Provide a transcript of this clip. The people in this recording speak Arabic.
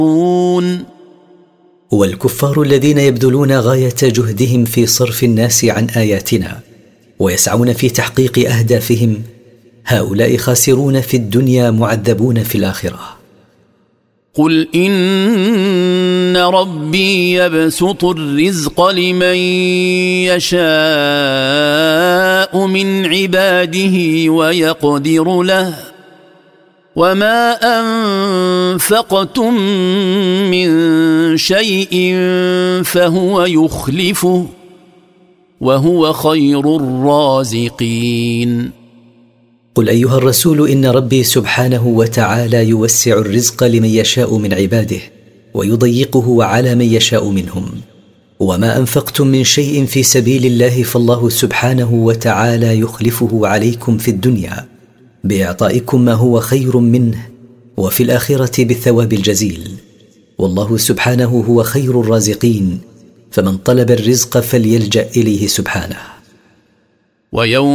والكفار الذين يبذلون غاية جهدهم في صرف الناس عن آياتنا ويسعون في تحقيق أهدافهم، هؤلاء خاسرون في الدنيا معذبون في الآخرة. قل إن ربي يبسط الرزق لمن يشاء من عباده ويقدر له، وما أنفقتم من شيء فهو يخلفه وهو خير الرازقين. قل أيها الرسول إن ربي سبحانه وتعالى يوسع الرزق لمن يشاء من عباده ويضيقه على من يشاء منهم، وما أنفقتم من شيء في سبيل الله فالله سبحانه وتعالى يخلفه عليكم في الدنيا بإعطائكم ما هو خير منه، وفي الآخرة بالثواب الجزيل، والله سبحانه هو خير الرازقين، فمن طلب الرزق فليلجأ إليه سبحانه.